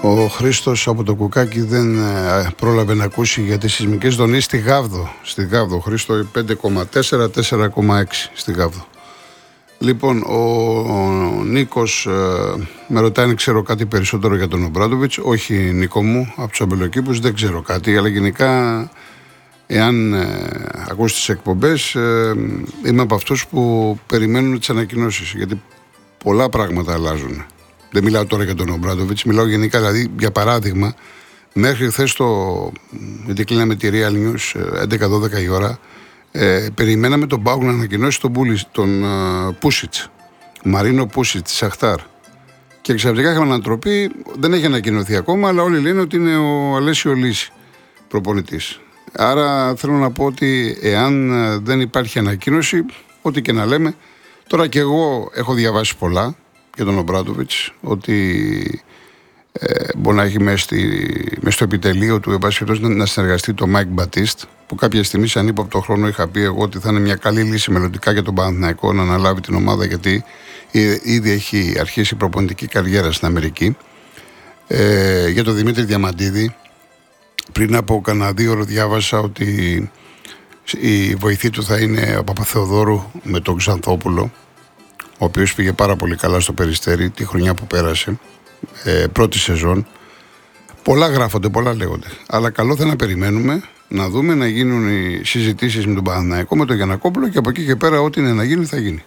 Ο Χρήστος από το Κουκάκι δεν πρόλαβε να ακούσει για τις σεισμικές δονήσεις στη Γάβδο. Στη Γάβδο, Χρήστο, 5,4, 4,6 στη Γάβδο. Λοιπόν, ο Νίκος με ρωτάει αν ξέρω κάτι περισσότερο για τον Ομπράντοβιτς. Όχι, Νίκο μου, από τους αμπελοκήπους δεν ξέρω κάτι, αλλά γενικά, εάν ακούσει τις εκπομπές, είμαι από αυτούς που περιμένουν τις ανακοινώσεις, γιατί πολλά πράγματα αλλάζουν. Δεν μιλάω τώρα για τον Ομπράντοβιτς, μιλάω γενικά. Δηλαδή, για παράδειγμα, μέχρι χθες γιατί κλείναμε τη Real News 11-12 η ώρα, περιμέναμε τον Πάουκ να ανακοινώσει τον Πούσιτς, Μαρίνο Πούσιτς της Σαχτάρ. Και ξαφνικά είχαμε ανατροπή, δεν έχει ανακοινωθεί ακόμα, αλλά όλοι λένε ότι είναι ο Αλέσιο Λύση προπονητής. Άρα θέλω να πω ότι εάν δεν υπάρχει ανακοίνωση, ό,τι και να λέμε, τώρα και εγώ έχω διαβάσει πολλά για τον Ομπράντοβιτς, ότι μπορεί να έχει μέσα στο επιτελείο του να συνεργαστεί το Μάικ Μπατίστ, που κάποια στιγμή, σαν είπα από τον χρόνο, είχα πει εγώ ότι θα είναι μια καλή λύση μελλοντικά για τον Παναθηναϊκό να αναλάβει την ομάδα, γιατί ήδη έχει αρχίσει προπονητική καριέρα στην Αμερική. Για τον Δημήτρη Διαμαντίδη, πριν από κανένα 2 ώρες διάβασα ότι η βοηθή του θα είναι ο Παπαθεοδόρου με τον Ξανθόπουλο, ο οποίος πήγε πάρα πολύ καλά στο Περιστέρι τη χρονιά που πέρασε, πρώτη σεζόν. Πολλά γράφονται, πολλά λέγονται. Αλλά καλό θα να περιμένουμε να δούμε να γίνουν οι συζητήσεις με τον Παναθηναϊκό, με τον Γιαννακόπουλο, και από εκεί και πέρα ό,τι είναι να γίνει θα γίνει.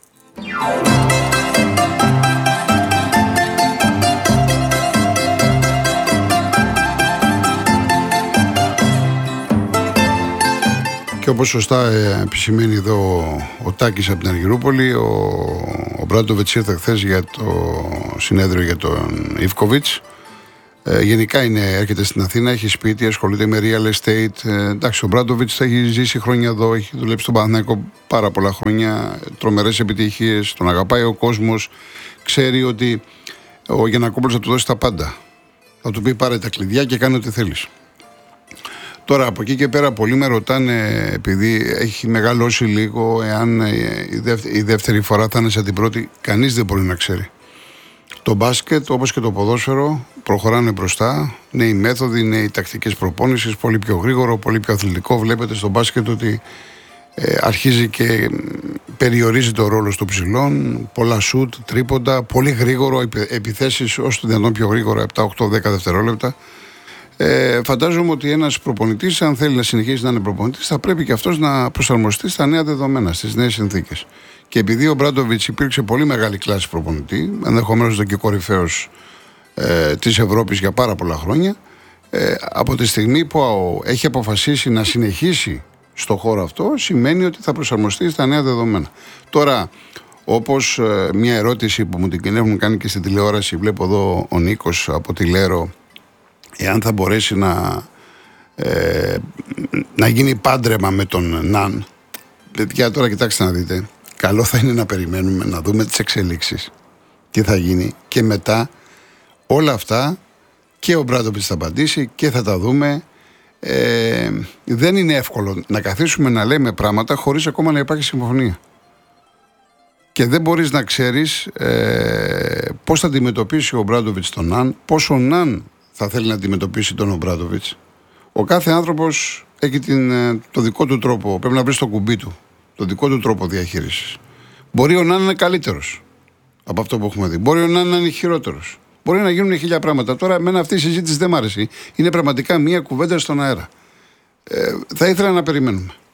Και όπως σωστά επισημαίνει εδώ ο Τάκης από την Αργυρούπολη, ο Ομπράντοβιτς ήρθε χθες για το συνέδριο για τον Ιβκοβιτς. Γενικά έρχεται στην Αθήνα, έχει σπίτι, ασχολείται με real estate. Εντάξει, ο Ομπράντοβιτς έχει ζήσει χρόνια εδώ, έχει δουλέψει στον Παναθηναϊκό πάρα πολλά χρόνια, τρομερές επιτυχίες, τον αγαπάει ο κόσμος, ξέρει ότι ο Γιαννακόπουλος θα του δώσει τα πάντα. Θα του πει πάρε τα κλειδιά και κάνει ό,τι θέλεις. Τώρα από εκεί και πέρα πολλοί με ρωτάνε, επειδή έχει μεγαλώσει λίγο, εάν η δεύτερη φορά θα είναι σαν την πρώτη. Κανείς δεν μπορεί να ξέρει. Το μπάσκετ, όπως και το ποδόσφαιρο, προχωράνε μπροστά. Νέοι μέθοδοι, νέοι τακτικές προπόνησης, πολύ πιο γρήγορο, πολύ πιο αθλητικό. Βλέπετε στο μπάσκετ ότι αρχίζει και περιορίζει το ρόλο των ψηλών. Πολλά σουτ, τρίποντα, πολύ γρήγορο, επιθέσεις όσο το δυνατόν πιο γρήγορα, 7, 8, 10 δευτερόλεπτα. Φαντάζομαι ότι ένας προπονητής, αν θέλει να συνεχίσει να είναι προπονητής, θα πρέπει και αυτός να προσαρμοστεί στα νέα δεδομένα, στις νέες συνθήκες. Και επειδή ο Ομπράντοβιτς υπήρξε πολύ μεγάλη κλάση προπονητή, ενδεχομένως ήταν και κορυφαίος της Ευρώπης για πάρα πολλά χρόνια, από τη στιγμή που έχει αποφασίσει να συνεχίσει στο χώρο αυτό, σημαίνει ότι θα προσαρμοστεί στα νέα δεδομένα. Τώρα, όπως μια ερώτηση που μου την έχουν κάνει και στην τηλεόραση, βλέπω εδώ ο Νίκος από τη Λέρο, εάν θα μπορέσει να γίνει πάντρεμα με τον Ναν. Παιδιά, τώρα κοιτάξτε να δείτε. Καλό θα είναι να περιμένουμε, να δούμε τις εξελίξεις, τι θα γίνει, και μετά όλα αυτά και ο Ομπράντοβιτς θα απαντήσει και θα τα δούμε. Δεν είναι εύκολο να καθίσουμε να λέμε πράγματα χωρίς ακόμα να υπάρχει συμφωνία. Και δεν μπορείς να ξέρεις πώς θα αντιμετωπίσει ο Ομπράντοβιτς τον Ναν, πώς ο Ναν θα θέλει να αντιμετωπίσει τον Ομπράντοβιτς. Ο κάθε άνθρωπος έχει το δικό του τρόπο, πρέπει να βρει το κουμπί του, το δικό του τρόπο διαχείρισης. Μπορεί ο Ναν να είναι καλύτερος από αυτό που έχουμε δει. Μπορεί ο Ναν να είναι χειρότερος. Μπορεί να γίνουν 1000 πράγματα. Τώρα, εμένα αυτή η συζήτηση δεν μ' άρεσε. Είναι πραγματικά μία κουβέντα στον αέρα. Θα ήθελα να περιμένουμε.